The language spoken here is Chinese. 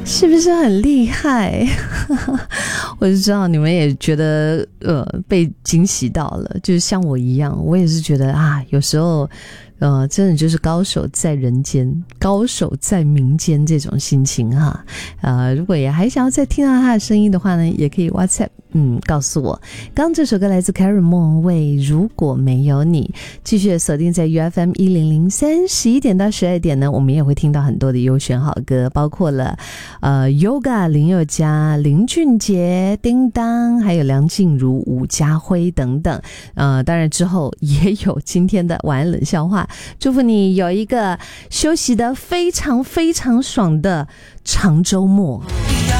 是不是很厉害？我就知道你们也觉得被惊喜到了，就是像我一样，我也是觉得啊，有时候真的就是高手在人间，高手在民间这种心情哈。如果也还想要再听到他的声音的话呢，也可以 WhatsApp 告诉我。刚这首歌来自凯尔莫文蔚，如果没有你。继续锁定在 UFM 1003，11点到12点呢，我们也会听到很多的优选好歌，包括了Yoga 林宥嘉、林俊杰、叮当，还有梁静茹、吴家辉等等。当然之后也有今天的晚安冷笑话。祝福你有一个休息的非常非常爽的长周末。